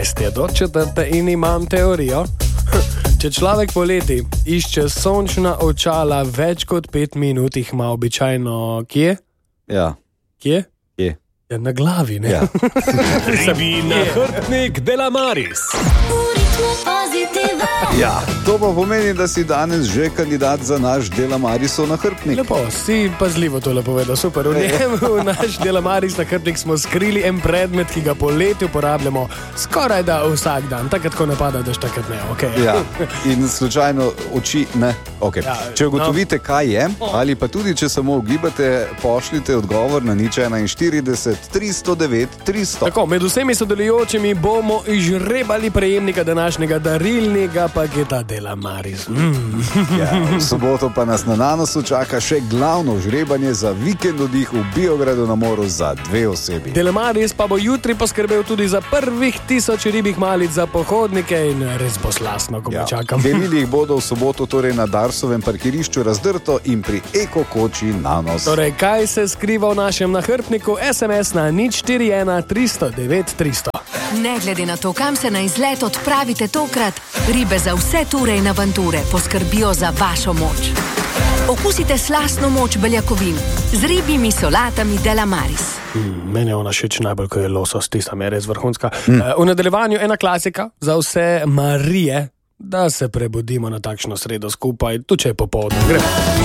6 je do 4 in imam teorijo. Če človek poleti išče sončna očala več kot 5 minut, jih ima običajno kje? Ja. Kje? Kje? Ja, na glavi, ne? Ja. Ribi nahrbtnik Delamaris. Ja, to pa pomeni, da si danes že kandidat za naš Delamarisov nahrbtnik. Lepo, si pazljivo tole povedal, super. V njem, v naš Delamaris nahrbtnik smo skrili en predmet, ki ga poleti uporabljamo skoraj da vsak dan. Takrat, ko napada, daš takrat ne, ok. Ja, in slučajno oči ne. Okay. Ja, če ugotovite, kaj je, ali pa tudi, če samo ugibate, pošljite odgovor na 041 309 300. Tako, med vsemi sodelujočimi bomo izžrebali prejemnika današnjega darilnega paketa Delamaris. Ja, v soboto pa nas na Nanosu čaka še glavno žrebanje za vikend oddih v Biogradu na moru za 2 osebi. Delamaris pa bo jutri poskrbel tudi za prvih 1000 ribjih malic za pohodnike in res bo slastno, ko me čakam. Delili jih bodo v soboto torej na Darsovem parkirišču Razdrto in pri Eko-koči Nanos. Torej, kaj se skriva v našem nahrbtniku? SMS na 041 309 300. Ne glede na to, kam se na izlet odpravite tokrat, ribe za vse ture in avanture poskrbijo za vašo moč. Okusite slastno moč beljakovin z ribjimi solatami Delamaris. Meni je ona všeč najbolj, ko je losos, tista je res vrhunska. V nadaljevanju ena klasika za vse Marije, da se prebudimo na takšno sredo skupaj, tu če je popoldne. Gremo.